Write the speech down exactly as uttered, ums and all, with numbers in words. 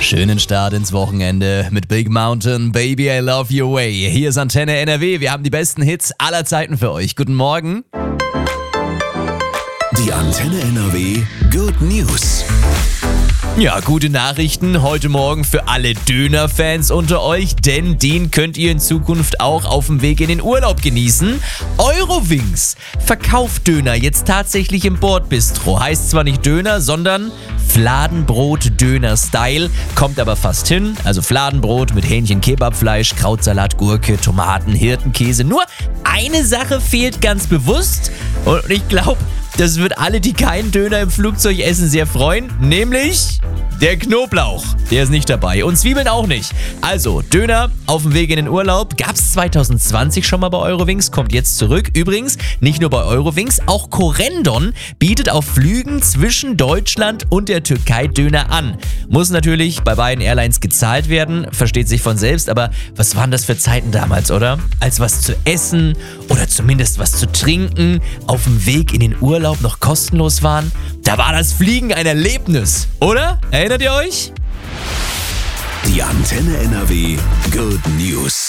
Schönen Start ins Wochenende mit Big Mountain, Baby I Love Your Way. Hier ist Antenne N R W, wir haben die besten Hits aller Zeiten für euch. Guten Morgen. Die Antenne N R W Good News. Ja, gute Nachrichten heute Morgen für alle Döner-Fans unter euch, denn den könnt ihr in Zukunft auch auf dem Weg in den Urlaub genießen. Eurowings verkauft Döner jetzt tatsächlich im Bordbistro. Heißt zwar nicht Döner, sondern Fladenbrot-Döner-Style, kommt aber fast hin. Also Fladenbrot mit Hähnchen, Kebabfleisch, Krautsalat, Gurke, Tomaten, Hirtenkäse. Nur eine Sache fehlt ganz bewusst und ich glaube, das wird alle, die keinen Döner im Flugzeug essen, sehr freuen, nämlich der Knoblauch. Der ist nicht dabei und Zwiebeln auch nicht. Also, Döner auf dem Weg in den Urlaub. Gab's zwanzig zwanzig schon mal bei Eurowings, kommt jetzt zurück. Übrigens, nicht nur bei Eurowings, auch Corendon bietet auf Flügen zwischen Deutschland und der Türkei Döner an. Muss natürlich bei beiden Airlines gezahlt werden, versteht sich von selbst, aber was waren das für Zeiten damals, oder? Als was zu essen oder zumindest was zu trinken auf dem Weg in den Urlaub noch kostenlos waren. Da war das Fliegen ein Erlebnis, oder? Erinnert ihr euch? Die Antenne N R W Good News.